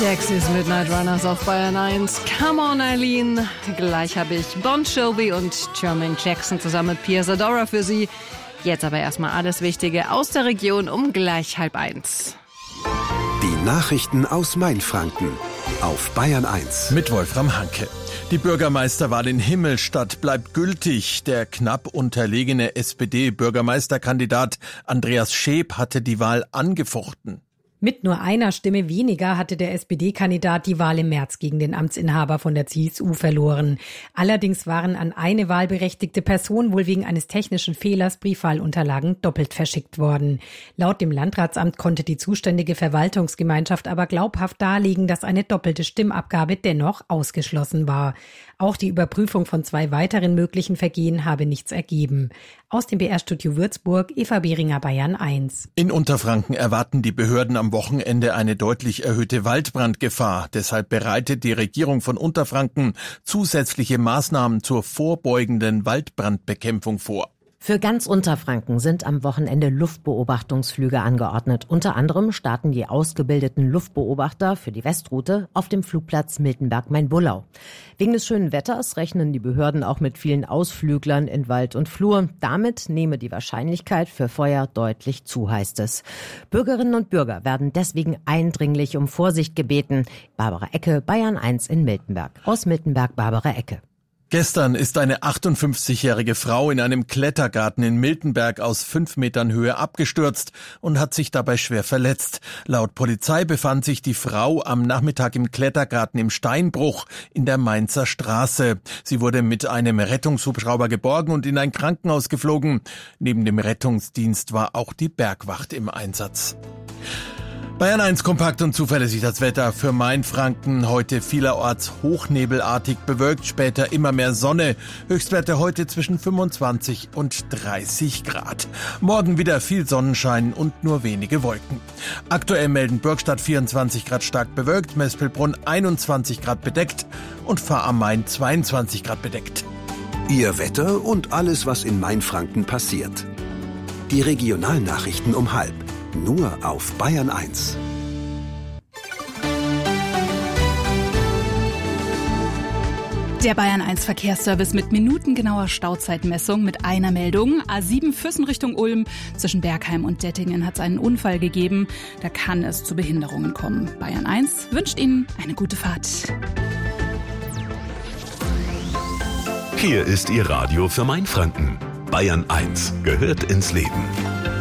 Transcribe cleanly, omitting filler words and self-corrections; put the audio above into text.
Dexys Midnight Runners auf Bayern 1. Come on, Eileen. Gleich habe ich Bon Jovi und Jermaine Jackson zusammen mit Pia Zadora für Sie. Jetzt aber erstmal alles Wichtige aus der Region um gleich 12:30. Die Nachrichten aus Mainfranken auf Bayern 1. Mit Wolfram Hanke. Die Bürgermeisterwahl in Himmelstadt bleibt gültig. Der knapp unterlegene SPD-Bürgermeisterkandidat Andreas Scheep hatte die Wahl angefochten. Mit nur einer Stimme weniger hatte der SPD-Kandidat die Wahl im März gegen den Amtsinhaber von der CSU verloren. Allerdings waren an eine wahlberechtigte Person wohl wegen eines technischen Fehlers Briefwahlunterlagen doppelt verschickt worden. Laut dem Landratsamt konnte die zuständige Verwaltungsgemeinschaft aber glaubhaft darlegen, dass eine doppelte Stimmabgabe dennoch ausgeschlossen war. Auch die Überprüfung von 2 weiteren möglichen Vergehen habe nichts ergeben. Aus dem BR-Studio Würzburg, Eva Behringer, Bayern 1. In Unterfranken erwarten die Behörden am Wochenende eine deutlich erhöhte Waldbrandgefahr. Deshalb bereitet die Regierung von Unterfranken zusätzliche Maßnahmen zur vorbeugenden Waldbrandbekämpfung vor. Für ganz Unterfranken sind am Wochenende Luftbeobachtungsflüge angeordnet. Unter anderem starten die ausgebildeten Luftbeobachter für die Westroute auf dem Flugplatz Miltenberg-Main-Bullau. Wegen des schönen Wetters rechnen die Behörden auch mit vielen Ausflüglern in Wald und Flur. Damit nehme die Wahrscheinlichkeit für Feuer deutlich zu, heißt es. Bürgerinnen und Bürger werden deswegen eindringlich um Vorsicht gebeten. Barbara Ecke, Bayern 1 in Miltenberg. Aus Miltenberg, Barbara Ecke. Gestern ist eine 58-jährige Frau in einem Klettergarten in Miltenberg aus 5 Metern Höhe abgestürzt und hat sich dabei schwer verletzt. Laut Polizei befand sich die Frau am Nachmittag im Klettergarten im Steinbruch in der Mainzer Straße. Sie wurde mit einem Rettungshubschrauber geborgen und in ein Krankenhaus geflogen. Neben dem Rettungsdienst war auch die Bergwacht im Einsatz. Bayern 1 kompakt und zuverlässig das Wetter für Mainfranken. Heute vielerorts hochnebelartig bewölkt, später immer mehr Sonne. Höchstwerte heute zwischen 25 und 30 Grad. Morgen wieder viel Sonnenschein und nur wenige Wolken. Aktuell melden Bürgstadt 24 Grad stark bewölkt, Mespelbrunn 21 Grad bedeckt und Fahr am Main 22 Grad bedeckt. Ihr Wetter und alles, was in Mainfranken passiert. Die Regionalnachrichten um 12:30. Nur auf Bayern 1. Der Bayern 1 Verkehrsservice mit minutengenauer Stauzeitmessung mit einer Meldung. A7 Füssen Richtung Ulm. Zwischen Bergheim und Dettingen hat es einen Unfall gegeben. Da kann es zu Behinderungen kommen. Bayern 1 wünscht Ihnen eine gute Fahrt. Hier ist Ihr Radio für Mainfranken. Bayern 1 gehört ins Leben.